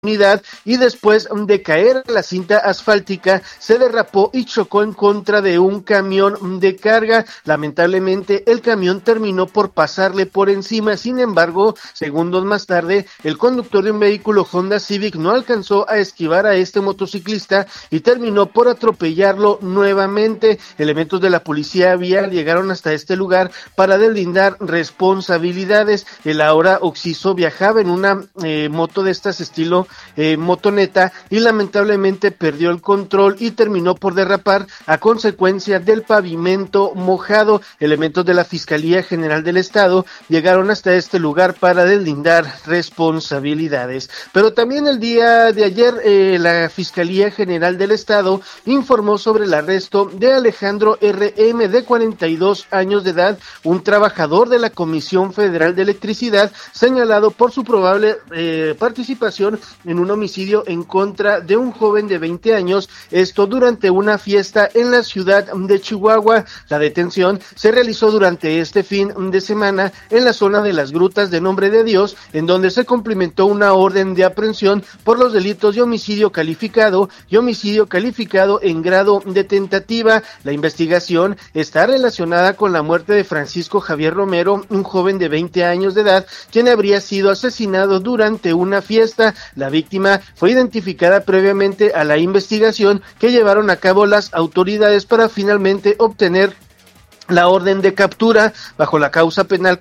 unidad y después de caer a la cinta asfáltica se derrapó y chocó en contra de un camión de carga. Lamentablemente el camión terminó por pasarle por encima. Sin embargo, segundos más tarde, el conductor de un vehículo Honda Civic no alcanzó a esquivar a este motociclista y terminó por atropellarlo nuevamente. Elementos de la policía vial llegaron hasta este lugar para deslindar responsabilidades. El ahora occiso viajaba en una moto de estas estilo motoneta y lamentablemente perdió el control y terminó por derrapar a consecuencia del pavimento mojado. Elementos de la Fiscalía General del Estado llegaron hasta este lugar para deslindar responsabilidades. Pero también el día de ayer la Fiscalía General del Estado informó sobre el arresto de Alejandro R.M. de 42 años de edad, un trabajador de la Comisión Federal de Electricidad, señalado por su probable participación en un homicidio en contra de un joven de 20 años, esto durante una fiesta en la ciudad de Chihuahua. La detención se realizó durante este fin de semana en la zona de las Grutas de Nombre de Dios, en donde se cumplimentó una orden de aprehensión por los delitos de homicidio calificado y homicidio calificado en grado de tentativa. La investigación está relacionada con la muerte de Francisco Javier Romero, un joven de 20 años de edad, quien habría sido asesinado durante una fiesta. La víctima fue identificada previamente a la investigación que llevaron a cabo las autoridades para finalmente obtener la orden de captura bajo la causa penal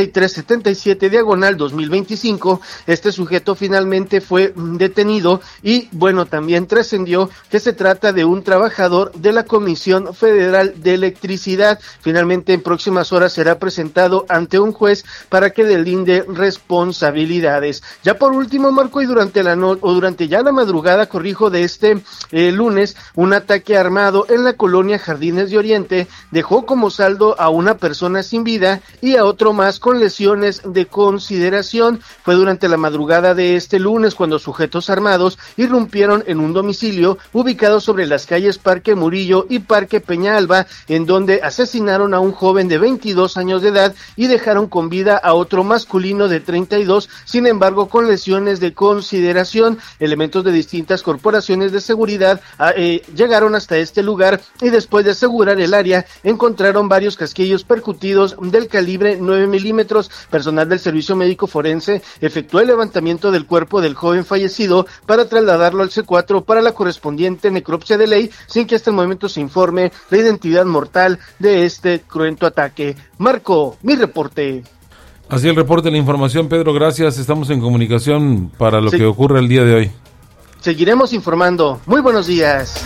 4377/2025. Este sujeto finalmente fue detenido y también trascendió que se trata de un trabajador de la Comisión Federal de Electricidad. Finalmente en próximas horas será presentado ante un juez para que deslinde responsabilidades. Ya por último, Marco, y durante la madrugada de este lunes, un ataque armado en la colonia Jardines de Oriente dejó como saldo a una persona sin vida y a otro más con lesiones de consideración. Fue durante la madrugada de este lunes cuando sujetos armados irrumpieron en un domicilio ubicado sobre las calles Parque Murillo y Parque Peñalba, en donde asesinaron a un joven de 22 años de edad y dejaron con vida a otro masculino de 32, sin embargo con lesiones de consideración. Elementos de distintas corporaciones de seguridad llegaron hasta este lugar y después de asegurar el área encontraron varios casquillos percutidos del calibre 9 milímetros. Personal del Servicio Médico Forense efectuó el levantamiento del cuerpo del joven fallecido para trasladarlo al C4 para la correspondiente necropsia de ley, sin que hasta el momento se informe la identidad mortal de este cruento ataque. Marco, mi reporte. Así el reporte, la información, Pedro, gracias. Estamos en comunicación para lo que ocurre el día de hoy. Seguiremos informando. Muy buenos días.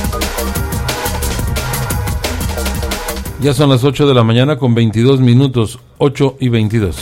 Ya son las 8 de la mañana con 22 minutos, 8:22.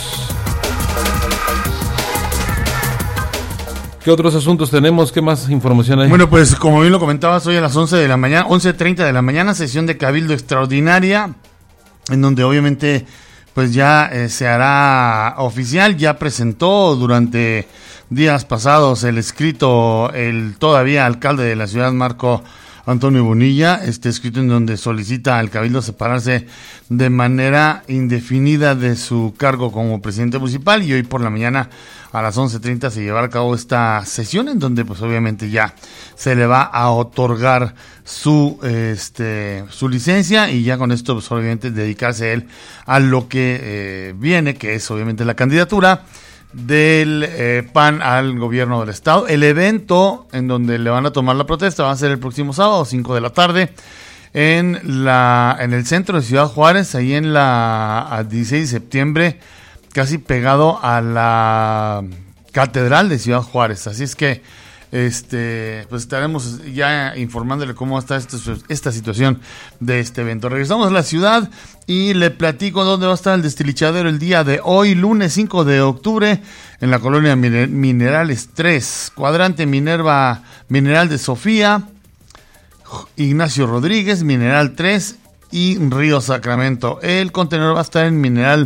¿Qué otros asuntos tenemos? ¿Qué más información hay? Bueno, pues como bien lo comentabas, hoy a las 11 de la mañana, 11:30 de la mañana, sesión de cabildo extraordinaria, en donde obviamente pues ya se hará oficial. Ya presentó durante días pasados el escrito el todavía alcalde de la ciudad, Marco Antonio Bonilla, este escrito en donde solicita al cabildo separarse de manera indefinida de su cargo como presidente municipal, y hoy por la mañana a las 11:30 se llevará a cabo esta sesión en donde pues obviamente ya se le va a otorgar su licencia, y ya con esto pues obviamente dedicarse él a lo que viene, que es obviamente la candidatura del PAN al gobierno del estado. El evento en donde le van a tomar la protesta va a ser el próximo sábado, 5 de la tarde, en el centro de Ciudad Juárez, ahí en la 16 de septiembre, casi pegado a la Catedral de Ciudad Juárez. Así es que pues estaremos ya informándole cómo está esta situación de este evento. Regresamos a la ciudad y le platico dónde va a estar el destilichadero el día de hoy, lunes 5 de octubre, en la colonia Minerales 3, cuadrante Minerva, Mineral de Sofía, Ignacio Rodríguez, Mineral 3 y Río Sacramento. El contenedor va a estar en Mineral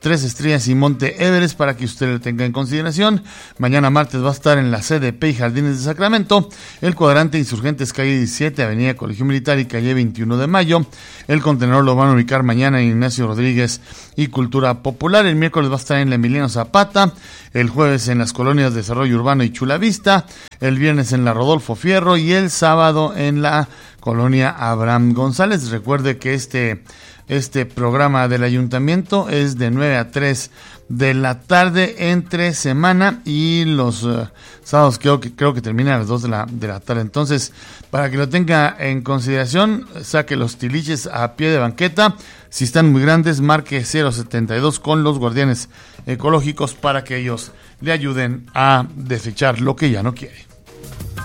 Tres Estrellas y Monte Everest, para que usted lo tenga en consideración. Mañana martes va a estar en la CDP y Jardines de Sacramento, el cuadrante Insurgentes calle 17, avenida Colegio Militar y calle 21 de Mayo. El contenedor lo van a ubicar mañana en Ignacio Rodríguez y Cultura Popular. El miércoles va a estar en la Emiliano Zapata, el jueves en las colonias Desarrollo Urbano y Chulavista, el viernes en la Rodolfo Fierro y el sábado en la colonia Abraham González. Recuerde que este programa del ayuntamiento es de 9 a 3 de la tarde entre semana, y los sábados creo que termina a las 2 de la tarde. Entonces, para que lo tenga en consideración, saque los tiliches a pie de banqueta. Si están muy grandes, marque 072 con los guardianes ecológicos para que ellos le ayuden a desechar lo que ya no quiere.